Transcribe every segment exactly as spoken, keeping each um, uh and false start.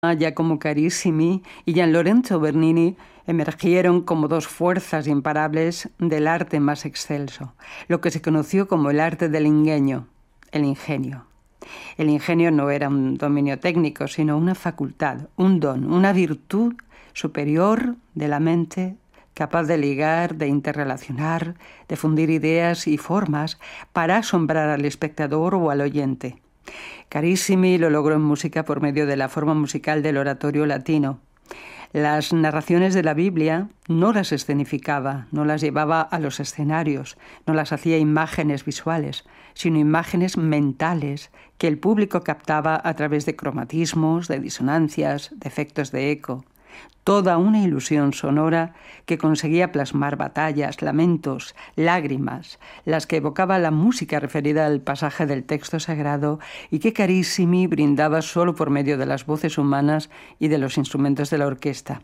Giacomo Carissimi y Gian Lorenzo Bernini emergieron como dos fuerzas imparables del arte más excelso, lo que se conoció como el arte del ingenio, el ingenio. El ingenio no era un dominio técnico, sino una facultad, un don, una virtud superior de la mente, capaz de ligar, de interrelacionar, de fundir ideas y formas para asombrar al espectador o al oyente. Carissimi lo logró en música por medio de la forma musical del oratorio latino. Las narraciones de la Biblia no las escenificaba, no las llevaba a los escenarios, no las hacía imágenes visuales, sino imágenes mentales que el público captaba a través de cromatismos, de disonancias, de efectos de eco. Toda una ilusión sonora que conseguía plasmar batallas, lamentos, lágrimas, las que evocaba la música referida al pasaje del texto sagrado y que Carissimi brindaba solo por medio de las voces humanas y de los instrumentos de la orquesta.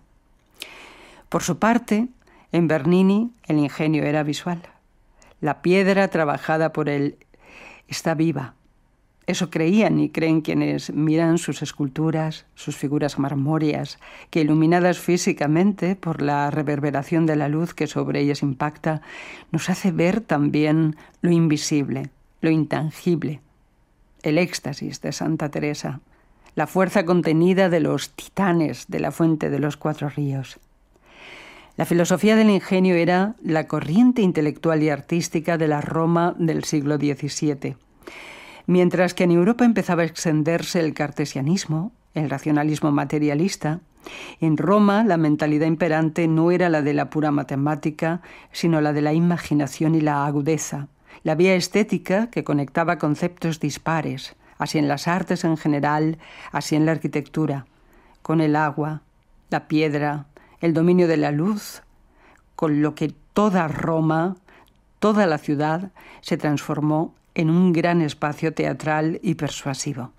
Por su parte, en Bernini el ingenio era visual. La piedra trabajada por él está viva. Eso creían y creen quienes miran sus esculturas, sus figuras marmóreas, que iluminadas físicamente por la reverberación de la luz que sobre ellas impacta, nos hace ver también lo invisible, lo intangible, el éxtasis de Santa Teresa, la fuerza contenida de los titanes de la fuente de los cuatro ríos. La filosofía del ingenio era la corriente intelectual y artística de la Roma del siglo diecisiete. Mientras que en Europa empezaba a extenderse el cartesianismo, el racionalismo materialista, en Roma la mentalidad imperante no era la de la pura matemática, sino la de la imaginación y la agudeza, la vía estética que conectaba conceptos dispares, así en las artes en general, así en la arquitectura, con el agua, la piedra, el dominio de la luz, con lo que toda Roma, toda la ciudad, se transformó en un gran espacio teatral y persuasivo.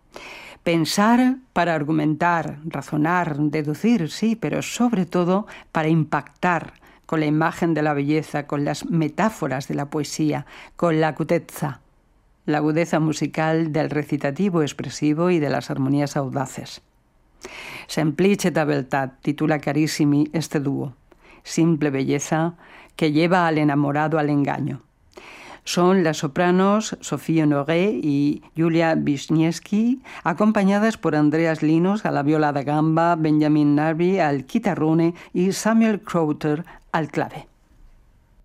Pensar para argumentar, razonar, deducir, sí, pero sobre todo para impactar con la imagen de la belleza, con las metáforas de la poesía, con la acutezza, la agudeza musical del recitativo expresivo y de las armonías audaces. Sempliceta beltad titula Carissimi este dúo, simple belleza que lleva al enamorado al engaño. Son las sopranos Sophie Honoré y Julia Wisniewski, acompañadas por Andreas Linos a la viola da gamba, Benjamin Narby al chitarrone y Samuel Crowther al clave.